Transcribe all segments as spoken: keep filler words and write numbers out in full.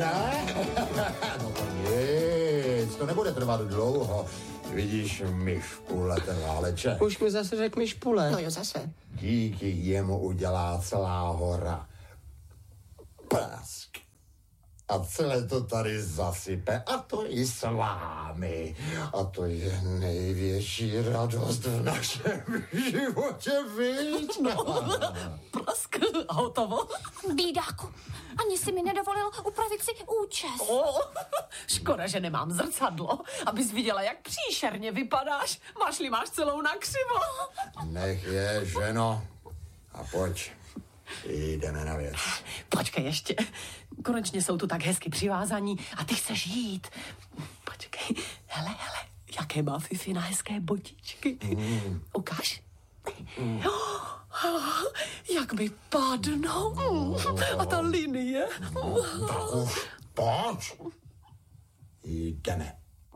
Ne? No to nic, to nebude trvat dlouho. Vidíš, myšpule, ten váleček. Už mi zase řekl myšpule. No jo, zase. Díky jemu udělá celá hora prask. A celé to tady zasype. A to i s vámi. A to je největší radost v našem životě, viď? Prask a hotovo. Bídáku, ani si mi nedovolil upravit si účes. Oh, škoda, že nemám zrcadlo, abys viděla, jak příšerně vypadáš. Máš-li máš celou nakřivo. Nech je, ženo. A pojď. Jdeme na věc. Počkej ještě. Konečně jsou tu tak hezky přivázaní a ty chceš jít. Počkej. Hele, hele, jaké má Fifi na hezké botičky. Mm. Ukáž. Mm. Oh, jak mi padnou. Mm. A ta linie. Mm. Tak už pojď. Jdeme.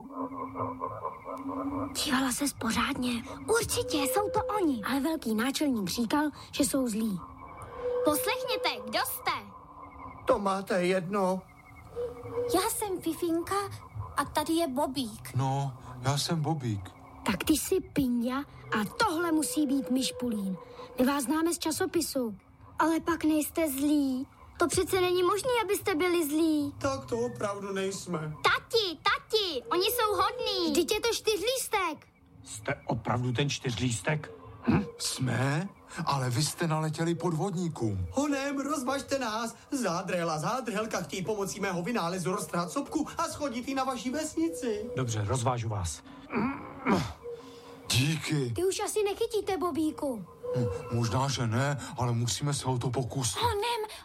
Dívala ses pořádně. Určitě, jsou to oni. Ale velký náčelník říkal, že jsou zlí. Poslechněte, kdo jste? To máte jedno. Já jsem Fifinka a tady je Bobík. No, já jsem Bobík. Tak ty jsi Pinďa a tohle musí být Myšpulín. My vás známe z časopisu. Ale pak nejste zlí. To přece není možné, abyste byli zlí. Tak to opravdu nejsme. Tati, tati, oni jsou hodní. Vždyť je to čtyřlístek. Jste opravdu ten čtyřlístek? Hm? Jsme? Ale vy jste naletěli podvodníkům. Honem, rozvažte nás. Zádrhel a zádrhelka chtějí pomocí mého vynálezu roztrhat sopku a schodit ji na vaší vesnici. Dobře, rozvážu vás. Díky. Ty už asi nechytíte, Bobíku. Hm, možná, že ne, ale musíme se o to pokusit. Honem,